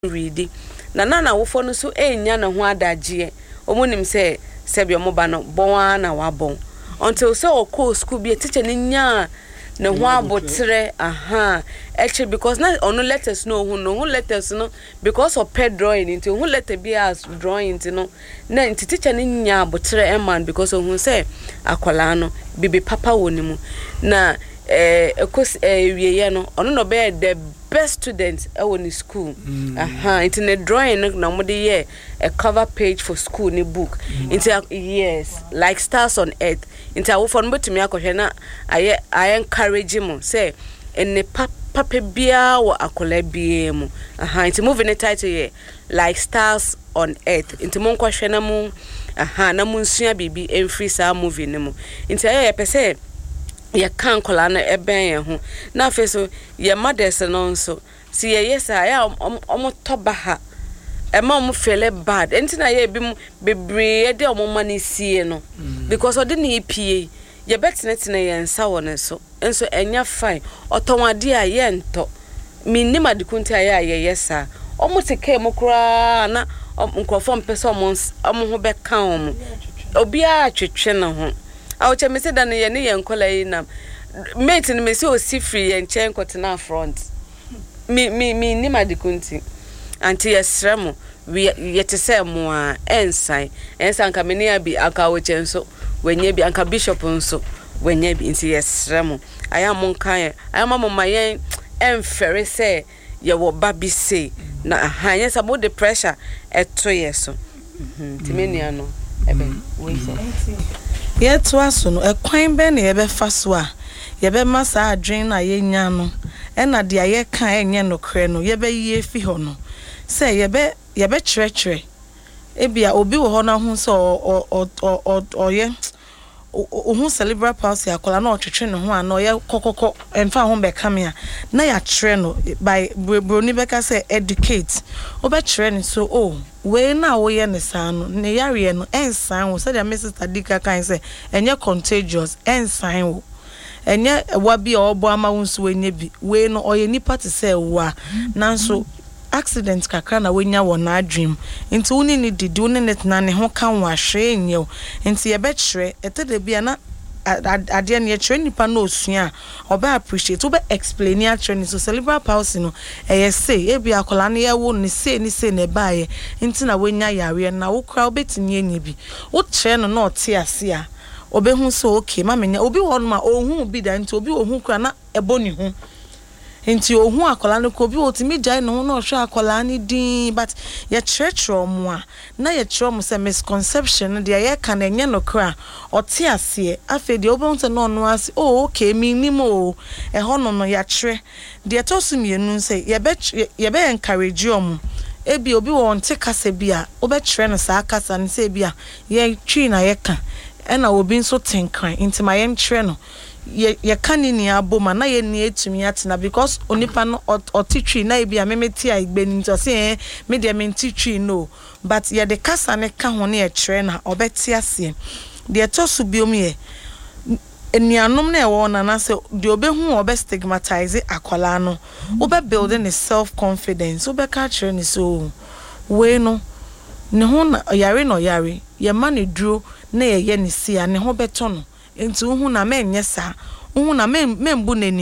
ready na wofo no so enya na ho adagye omunim se bi omoba no bon na wabon until so call school be teacher ni nya na ho abotre actually because na onu letters no letters no because of pet drawing into who letter be as drawing no na teacher ni nya abotre man because of who say akwala no bibi papa wonimu na wiye no onu no be the best students in school. It's in a drawing na mo dey a cover page for school ni book. Yes, like stars on earth. Into wo for no betumi akohwe na I encourage him say ene papa bia wo akola bia mu. It's moving the title here like stars on earth. Into mo nkohwe na mu na mu nsua bibi emfree sa movie ni mu. Into pese ye kan kola na eben ye ho na fe so ye mothers no nso si ye yesa ya omo toba ha e ma omo feel bad entina ye bi mu bebre ye de omo mani sie no because odi na epie ye betene ye nsa won so enso enya fine otonwade a ye nto minnim adikunti a ye yesa omo teke mo kura na nkrofo mpese omo ho be kan omo obi a twetwe na ho awoche me say dan ye ne ye nkola yi nam mate ni me say o si free ye nchen kotena front mi ni madikunti anti yesremo ye te say mo a ensan nka me ne abi aka woche nso wenye bi anka bishop nso wenye bi nti yesremo aya mo nkan ye aya mama mayen emfere say ye wo ba bi say na hanye sa mo the pressure eto yeso ti me nia no ebe we say yet was no a quine ben ebe faswa yebe masa adwen na yenya no ena de aye kan enye no kre no yebe ye fi ho no se yebe kyerɛkyerɛ ebia obi wo ho na ho so oye ohun cerebral palsy akola na otwetwe ne ho ana oye kokoko emfa ho be kamia na ya kyerɛ no by broni beka say educate obe kyerɛ ne so we na wo ye ne san no ne yare no ensan wo say the Mrs. Dika kan say enye contagious ensan wo enye wabi obo ama wo nso enye bi we no oye nipa te say wa nanso accident kakra na wenya wo na dream nti woni ni didi woni net na ne ho kan wa hwe enye nti ye be kyerɛ etede bia na ade na ye kyerɛ nipa na osua oba appreciate oba explain ya kyerɛ ni so cerebral palsy no say ebi akola na ye wo ni say na baaye nti na wenya yare na wo kra obetini enye bi wo kyerɛ no na ote ase a obehu so okay ma menya obi wo no ma ohun bi da nti obi ohun kra na eboni ho nti ohun akola no ko bi otimi jai no na ohwe akola ni din but ye kyerɛkyerɛ mo a na ye kyerɛ mo say misconception de ye ka na enye no kra ote ase afi de obonse no no ase okay mi ni mo ho no ya kyerɛ de to so mienu say ye be encourage omo ebi obi wo nte kasa bi a obekyerɛ no saa kasa ne say bi a ye twi na ye ka ena obi nso tenkran nti ma ye nkyerɛ no ye kanini aboma na ye ni etumi atena because onipa no otitwi na ebia memeti a igbeni nto se me de mentitwi no but ye de kasa ne ka ho na ye kyerɛ na obeti ase de to so biom ye enianom na e wo na se de obehu obe stigmatize akola no obe building his self confidence obe ka kyerɛ ni so we no ne ho na yare no yare ye ma ne duro na ye ne sia ne ho beto no enti uhu na menye sa uhu na membu neni